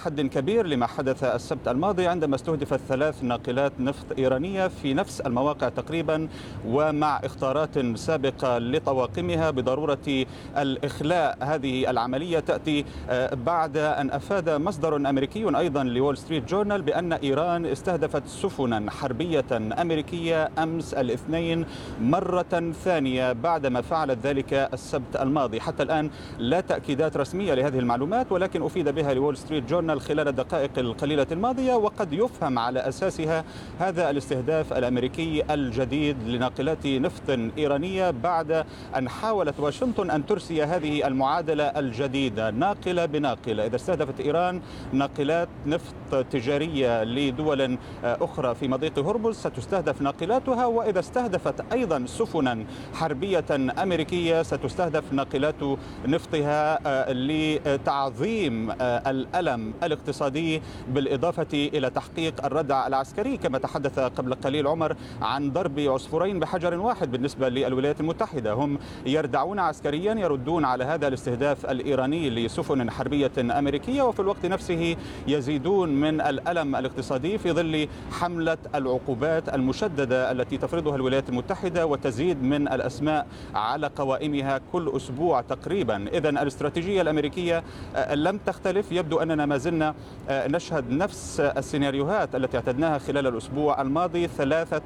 حد كبير لما حدث السبت الماضي عندما استهدفت 3 ناقلات نفط إيرانية في نفس المواقع تقريبا، ومع اخطارات سابقة لطواقمها بضرورة الإخلاء. هذه العملية تأتي بعد أن أفاد مصدر أمريكي أيضا لول ستريت جورنال بأن إيران استهدفت سفنا حربية أمريكية أمس الاثنين مرة ثانية بعدما فعلت ذلك السبت الماضي. حتى الآن لا تأكيدات رسمية لهذه المعلومات، ولكن أفيد بها لول ستريت جورنال خلال الدقائق القليلة الماضية، وقد يفهم على أساسها هذا الاستهداف الأمريكي الجديد لناقلات نفط إيرانية بعد أن حاولت واشنطن أن ترسي هذه المعادلة الجديدة ناقلة بناقلة. إذا استهدفت إيران ناقلات نفط تجارية لدول أخرى في مضيق هرمز ستستهدف ناقلاتها، وإذا استهدفت أيضا سفنا حربية أمريكية ستستهدف ناقلات نفطها لتعظيم الألم الاقتصادي بالإضافة إلى تحقيق الردع العسكري، كما تحدث قبل قليل عمر عن ضرب عصفورين بحجر واحد بالنسبة للولايات المتحدة. هم يردعون عسكريا، يردون على هذا الاستهداف الإيراني لسفن حربية أمريكية، وفي الوقت نفسه يزيدون من الألم الاقتصادي في ظل حملة العقوبات المشددة التي تفرضها الولايات المتحدة وتزيد من الأسماء على قوائمها كل أسبوع تقريبا. إذن الاستراتيجية الأمريكية لم تختلف. يبدو أننا ما زلنا نشهد نفس السيناريوهات التي اعتدناها خلال الأسبوع الماضي. 3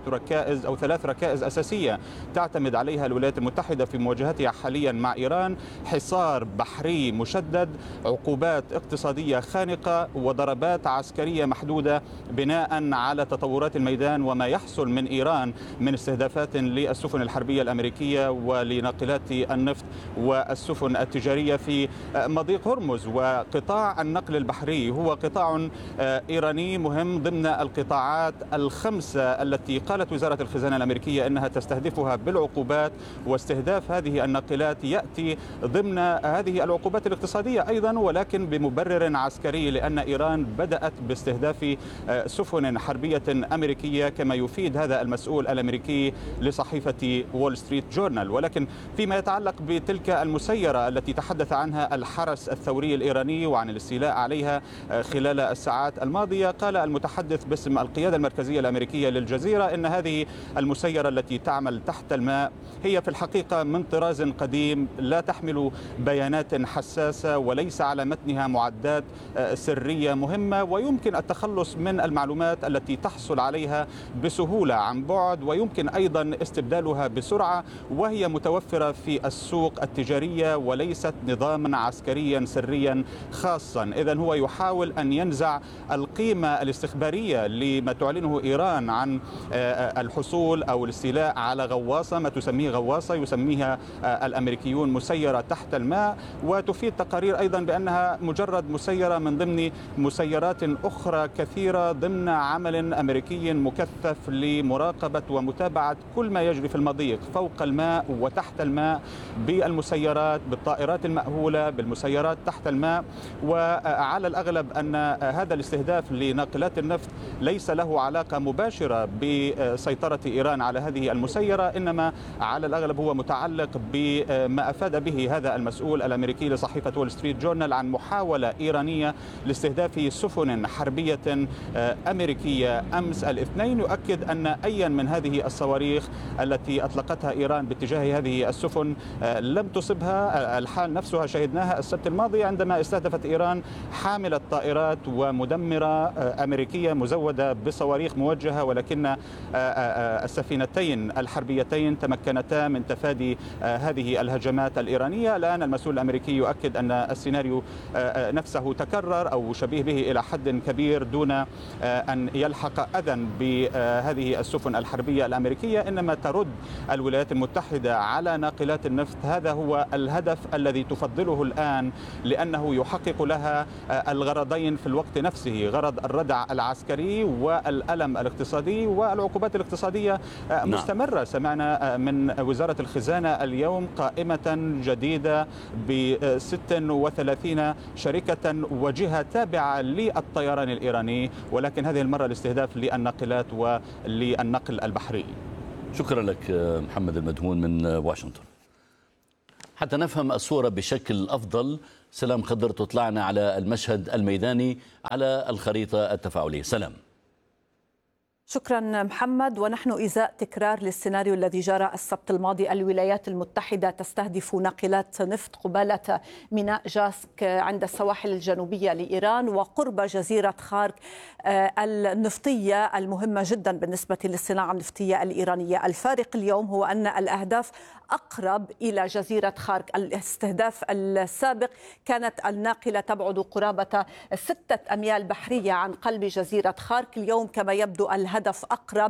ركائز أساسية تعتمد عليها الولايات المتحدة في مواجهتها حاليا مع إيران: حصار بحري مشدد، عقوبات اقتصادية خانقة، وضربات عسكرية محدودة بناء على تطورات الميدان وما يحصل من إيران من استهدافات للسفن الحربية الأمريكية ولناقلات النفط والسفن التجارية في مضيق هرمز. وقطاع النقل البحري هو قطاع إيراني مهم ضمن القطاعات ال5 التي قالت وزارة الخزانة الأمريكية أنها تستهدفها بالعقوبات، واستهداف هذه الناقلات يأتي ضمن هذه العقوبات الاقتصادية أيضا، ولكن بمبرر عسكري، لأن إيران بدأت باستهداف سفن حربية أمريكية كما يفيد هذا المسؤول الأمريكي لصحيفة وول ستريت جورنال. ولكن فيما يتعلق بتلك المسيرة التي تحدث عنها الحرس الثوري الإيراني وعن الاستيلاء عليها خلال الساعات الماضية، قال المتحدث باسم القيادة المركزية الأمريكية للجزيرة إن هذه المسيرة التي تعمل تحت الماء هي في الحقيقة من طراز قديم، لا تحمل بيانات حساسة وليس على متنها معدات سرية مهمة، ويمكن التخلص من المعلومات التي تحصل عليها بسهولة عن بعد، ويمكن أيضا استبدالها بسرعة، وهي متوفرة في السوق التجارية وليست نظاما عسكريا سريا خاصا. إذن هو يحاول أن ينزع القيمة الاستخبارية لما تعلنه إيران عن الحصول أو الاستيلاء على غواصة، ما تسميه غواصة يسميها الأمريكيون مسيرة تحت الماء، وتفيد تقارير أيضا بأنها مجرد مسيرة من ضمن مسيرات أخرى كثيرة ضمن عمل أمريكي مكثف لمراقبة ومتابعة كل ما يجري في المضيق فوق الماء وتحت الماء، بالمسيرات، بالطائرات المأهولة، بالمسيرات تحت الماء. وعلى الأغلب أن هذا الاستهداف لناقلات النفط ليس له علاقة مباشرة بسيطرة إيران على هذه المسيرة، إنما على الأغلب هو متعلق بما أفاد به هذا المسؤول الأمريكي لصحيفة وول ستريت جورنال عن محاولة إيرانية لاستهداف سفن حربية أمريكية أمس الاثنين، يؤكد أن أي من هذه الصواريخ التي أطلقتها إيران باتجاه هذه السفن لم تصبها. الحال نفسها شهدناها السبت الماضي عندما استهدفت إيران حاملة طائرات ومدمرة أمريكية مزودة بصواريخ موجهة، ولكن السفينتين الحربيتين تمكنتا من تفادي هذه الهجمات الإيرانية. الآن المسؤول الأمريكي يؤكد أن السيناريو نفسه تكرر أو شبيه به إلى حد كبير دون أن يلحق أذى بهذه السفن الحربية الأمريكية، إنما ترد الولايات المتحدة على ناقلات النفط. هذا هو الهدف الذي تفضله الآن، لأنه يحقق لها الغرضين في الوقت نفسه: غرض الردع العسكري والألم الاقتصادي، والعقوبات الاقتصادية مستمرة. سمعنا من وزارة الخزانة اليوم قائمة جديدة ب 36 شركة وجهة تابعة للطيران الإيراني، ولكن هذه المرة الاستهداف للناقلات وللنقل البحري. شكرا لك محمد المدهون من واشنطن. حتى نفهم الصورة بشكل أفضل. سلام خضر، تطلعنا على المشهد الميداني على الخريطة التفاعلية. سلام. شكرا محمد. ونحن إزاء تكرار للسيناريو الذي جرى السبت الماضي. الولايات المتحدة تستهدف ناقلات نفط قبالة ميناء جاسك عند السواحل الجنوبية لإيران وقرب جزيرة خارك النفطية المهمة جدا بالنسبة للصناعة النفطية الإيرانية. الفارق اليوم هو أن الأهداف أقرب إلى جزيرة خارك. الاستهداف السابق كانت الناقلة تبعد قرابة 6 أميال بحرية عن قلب جزيرة خارك. اليوم كما يبدو الهدف أقرب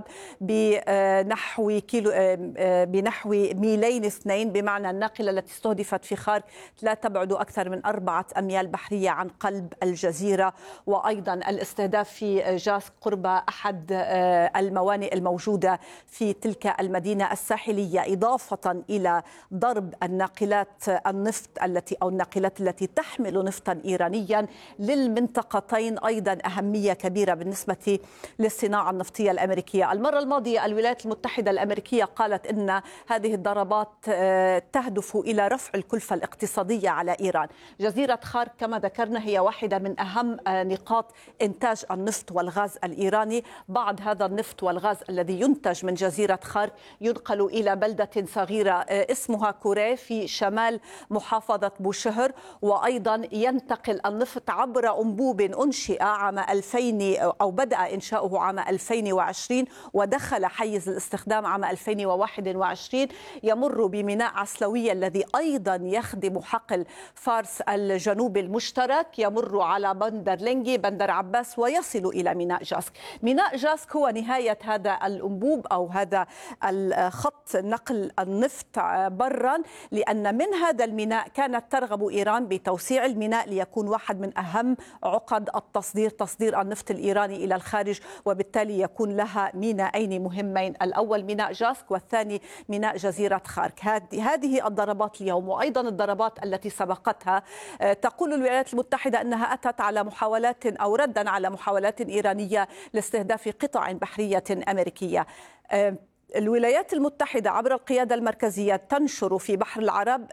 بنحو 2 ميل، بمعنى الناقلة التي استهدفت في خارك لا تبعد أكثر من 4 أميال بحرية عن قلب الجزيرة. وأيضا الاستهداف في جاسك قرب أحد الموانئ الموجودة في تلك المدينة الساحلية، إضافة إلى ضرب الناقلات النفط الناقلات التي تحمل نفطا إيرانيا للمنطقتين أيضا أهمية كبيرة بالنسبة للصناعة النفطية الأمريكية. المرة الماضية الولايات المتحدة الأمريكية قالت إن هذه الضربات تهدف إلى رفع الكلفة الاقتصادية على إيران. جزيرة خارك كما ذكرنا هي واحدة من أهم نقاط إنتاج النفط والغاز الإيراني. بعض هذا النفط والغاز الذي ينتج من جزيرة خارك ينقل إلى بلدة صغيرة اسمها كوري في شمال محافظة بوشهر، وأيضا ينتقل النفط عبر أنبوب أنشئ عام 2000 أو بدأ إنشاؤه عام 2020 ودخل حيز الاستخدام عام 2021. يمر بميناء عسلوية الذي أيضا يخدم حقل فارس الجنوب المشترك، يمر على بندر لينجي، بندر عباس، ويصل إلى ميناء جاسك. ميناء جاسك هو نهاية هذا الأنبوب أو هذا الخط نقل النفط برا، لأن من هذا الميناء كانت ترغب إيران بتوسيع الميناء ليكون واحد من أهم عقد تصدير النفط الإيراني إلى الخارج، وبالتالي يكون لها ميناءين مهمين، الأول ميناء جاسك والثاني ميناء جزيرة خارك. هذه الضربات اليوم وأيضا الضربات التي سبقتها تقول الولايات المتحدة أنها أتت على محاولات أو ردا على محاولات إيرانية لاستهداف قطع بحرية أمريكية. الولايات المتحدة عبر القيادة المركزية تنشر في بحر العرب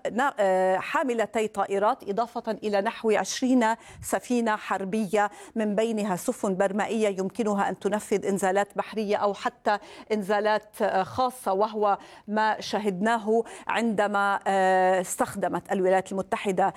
حاملتي طائرات، إضافة إلى نحو 20 سفينة حربية من بينها سفن برمائية يمكنها أن تنفذ إنزالات بحرية أو حتى إنزالات خاصة، وهو ما شهدناه عندما استخدمت الولايات المتحدة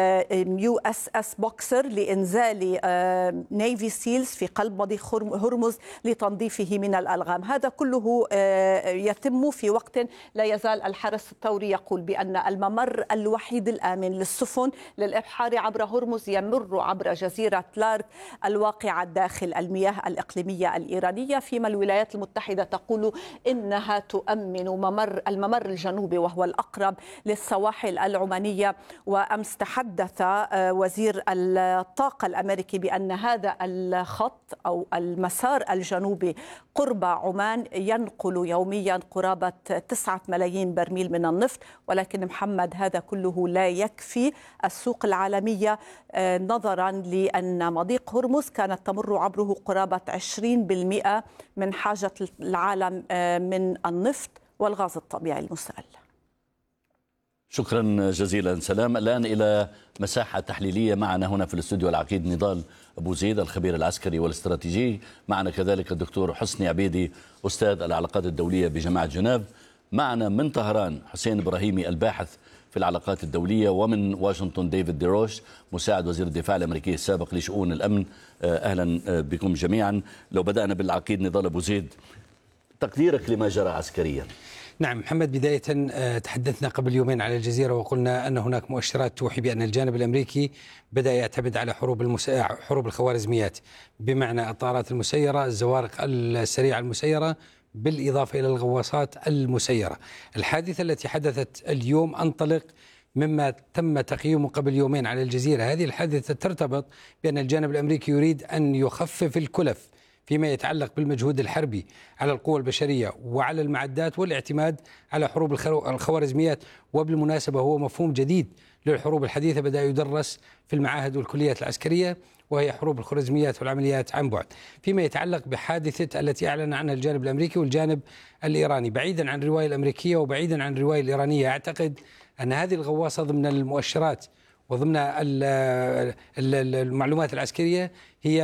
USS بوكسر لإنزال نيفي سيلز في قلب مضيق هرمز لتنظيفه من الألغام. هذا كله يتم في وقت لا يزال الحرس الثوري يقول بأن الممر الوحيد الآمن للسفن للإبحار عبر هرمز يمر عبر جزيرة لارك الواقعة داخل المياه الإقليمية الإيرانية، فيما الولايات المتحدة تقول إنها تؤمن الممر الجنوبي وهو الأقرب للسواحل العمانية. وأمس تحدث وزير الطاقة الأمريكي بأن هذا الخط أو المسار الجنوبي قرب عمان ينقل يوميا قرابة 9 ملايين برميل من النفط، ولكن محمد هذا كله لا يكفي السوق العالمية نظرا لأن مضيق هرمز كانت تمر عبره قرابة 20% من حاجة العالم من النفط والغاز الطبيعي المسال. شكرا جزيلا سلام. الآن إلى مساحة تحليلية معنا هنا في الاستوديو العقيد نضال أبو زيد الخبير العسكري والاستراتيجي، معنا كذلك الدكتور حسني عبيدي أستاذ العلاقات الدولية بجامعة جنيف، معنا من طهران حسين إبراهيمي الباحث في العلاقات الدولية، ومن واشنطن ديفيد ديروش مساعد وزير الدفاع الأمريكي السابق لشؤون الأمن. أهلا بكم جميعا. لو بدأنا بالعقيد نضال أبو زيد، تقديرك لما جرى عسكريا. نعم محمد، بداية تحدثنا قبل يومين على الجزيرة وقلنا أن هناك مؤشرات توحي بأن الجانب الأمريكي بدأ يعتمد على حروب الخوارزميات، بمعنى الطائرات المسيرة، الزوارق السريعة المسيرة، بالإضافة إلى الغواصات المسيرة. الحادثة التي حدثت اليوم أنطلق مما تم تقييمه قبل يومين على الجزيرة. هذه الحادثة ترتبط بأن الجانب الأمريكي يريد أن يخفف الكلف فيما يتعلق بالمجهود الحربي على القوى البشرية وعلى المعدات والاعتماد على حروب الخوارزميات. وبالمناسبة هو مفهوم جديد للحروب الحديثة بدأ يدرس في المعاهد والكليات العسكرية، وهي حروب الخوارزميات والعمليات عن بعد. فيما يتعلق بحادثة التي أعلن عنها الجانب الأمريكي والجانب الإيراني، بعيدا عن الرواية الأمريكية وبعيدا عن الرواية الإيرانية، أعتقد أن هذه الغواصة ضمن المؤشرات وضمن المعلومات العسكرية هي